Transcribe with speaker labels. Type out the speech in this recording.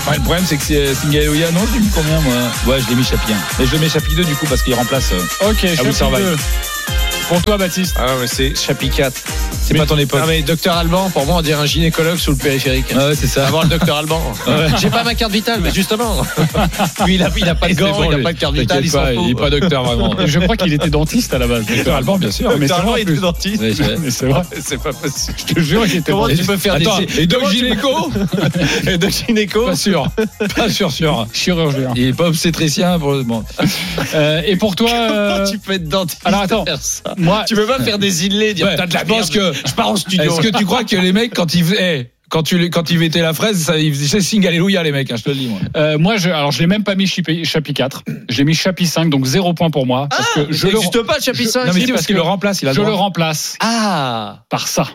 Speaker 1: Le problème, c'est que Singaeloya, non, je l'ai mis combien, moi? Ouais, je l'ai mis Chapi 1. Et je le mets Chapi 2, du coup, parce qu'il remplace.
Speaker 2: Ok, Chapi
Speaker 1: Survive.
Speaker 2: 2. Pour toi, Baptiste.
Speaker 3: Ah, mais c'est Chapi 4.
Speaker 1: C'est pas ton époque.
Speaker 3: Non, mais docteur Alban, pour moi, on dirait un gynécologue sous le périphérique.
Speaker 1: Ouais, c'est ça.
Speaker 3: Avoir le docteur Alban. J'ai pas ma carte vitale, mais justement. Lui, il a pas de gants, il a pas de carte vitale, il s'en fout.
Speaker 1: Il est pas docteur, vraiment.
Speaker 2: Je crois qu'il était dentiste à la base.
Speaker 1: Docteur Alban, bien sûr.
Speaker 2: Mais c'est
Speaker 3: Docteur Alban,
Speaker 2: vrai, en
Speaker 3: il
Speaker 2: plus.
Speaker 3: était dentiste.
Speaker 1: Ouais,
Speaker 2: Mais c'est vrai.
Speaker 3: C'est pas possible.
Speaker 2: Je te jure, il était
Speaker 3: Comment
Speaker 2: dentiste.
Speaker 3: tu peux faire
Speaker 1: Attends,
Speaker 3: des.
Speaker 1: et Doc
Speaker 3: Comment tu peux-
Speaker 1: Gynéco?
Speaker 3: Et Doc Gynéco.
Speaker 1: Pas sûr. Pas sûr.
Speaker 2: Chirurgien.
Speaker 1: Il est pas obstétricien pour le moment.
Speaker 2: Et pour toi.
Speaker 3: Comment tu peux être dentiste?
Speaker 2: Alors, attends.
Speaker 3: Faire ça.
Speaker 2: Moi,
Speaker 3: Tu peux pas faire des inlays, dire
Speaker 1: Ouais,
Speaker 3: t'as de la
Speaker 1: je pense
Speaker 3: merde.
Speaker 1: que-
Speaker 3: Je pars en studio.
Speaker 1: Est-ce que tu crois que les mecs, quand ils faisaient. Quand ils mettaient la fraise, ça, ils faisaient Sing Alléluia, les mecs, hein, je te le dis, moi.
Speaker 2: moi, je l'ai même pas mis Chapi 4. Je l'ai mis Chapi 5, donc 0 point pour moi. Parce que
Speaker 3: Je n'existe pas, Chapi 5.
Speaker 1: Non, mais
Speaker 2: si,
Speaker 1: c'est parce
Speaker 2: parce
Speaker 1: qu'il
Speaker 2: que
Speaker 1: le remplace, il a
Speaker 2: je
Speaker 1: le
Speaker 2: le
Speaker 1: droit.
Speaker 2: remplace
Speaker 3: Ah.
Speaker 2: par ça.